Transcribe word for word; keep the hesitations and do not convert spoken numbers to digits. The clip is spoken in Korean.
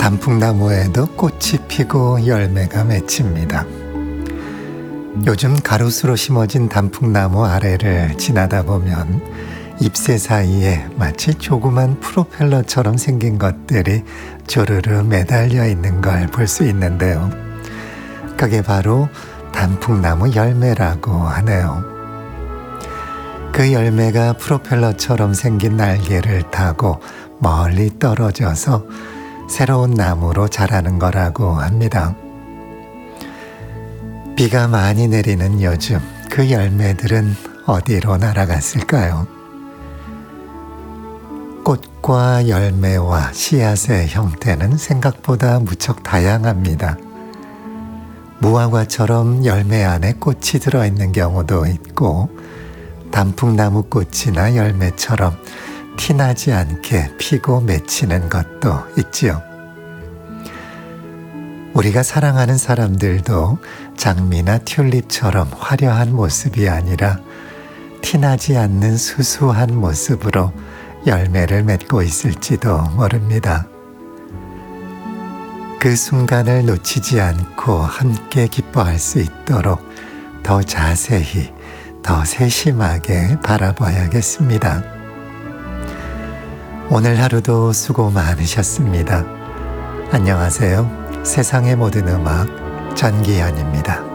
단풍나무에도 꽃이 피고 열매가 맺힙니다. 요즘 가로수로 심어진 단풍나무 아래를 지나다 보면 잎새 사이에 마치 조그만 프로펠러처럼 생긴 것들이 조르르 매달려 있는 걸 볼 수 있는데요. 그게 바로 단풍나무 열매라고 하네요. 그 열매가 프로펠러처럼 생긴 날개를 타고 멀리 떨어져서 새로운 나무로 자라는 거라고 합니다. 비가 많이 내리는 요즘 그 열매들은 어디로 날아갔을까요? 꽃과 열매와 씨앗의 형태는 생각보다 무척 다양합니다. 무화과처럼 열매 안에 꽃이 들어있는 경우도 있고, 단풍나무 꽃이나 열매처럼 티나지 않게 피고 맺히는 것도 있지요. 우리가 사랑하는 사람들도 장미나 튤립처럼 화려한 모습이 아니라 티나지 않는 수수한 모습으로 열매를 맺고 있을지도 모릅니다. 그 순간을 놓치지 않고 함께 기뻐할 수 있도록 더 자세히, 더 세심하게 바라봐야겠습니다. 오늘 하루도 수고 많으셨습니다. 안녕하세요. 세상의 모든 음악 전기현입니다.